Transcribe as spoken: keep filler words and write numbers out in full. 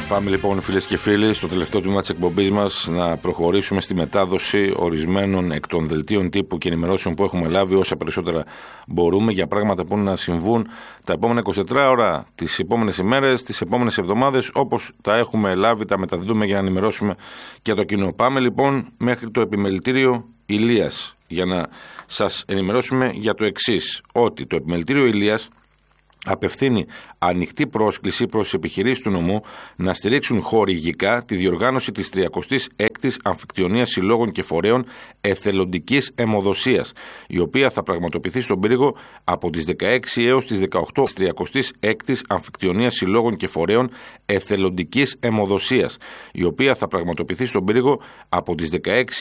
Πάμε λοιπόν, φίλες και φίλοι, στο τελευταίο τμήμα της εκπομπής μας να προχωρήσουμε στη μετάδοση ορισμένων εκ των δελτίων τύπου και ενημερώσεων που έχουμε λάβει, όσα περισσότερα μπορούμε, για πράγματα που να συμβούν τα επόμενα είκοσι τέσσερις ώρα, τις επόμενες ημέρες, τις επόμενες εβδομάδες, όπως τα έχουμε λάβει, τα μεταδίδουμε για να ενημερώσουμε και το κοινό. Πάμε λοιπόν μέχρι το επιμελητήριο Ηλίας για να σας ενημερώσουμε για το εξής, ότι το επιμελητήριο Ηλίας απευθύνει ανοιχτή πρόσκληση προς τις επιχειρήσεις του νομού να στηρίξουν χορηγικά τη διοργάνωση της τριακοστής έκτης Αμφικτιονίας Συλλόγων και Φορέων Εθελοντικής Αιμοδοσίας, η οποία θα πραγματοποιηθεί στον Πύργο από τις δεκαέξι έως τις δεκαοκτώ της τριακοστής έκτης Αμφικτιονίας Συλλόγων και Φορέων Εθελοντικής Αιμοδοσίας, η οποία θα πραγματοποιηθεί στον Πύργο από τις δεκαέξι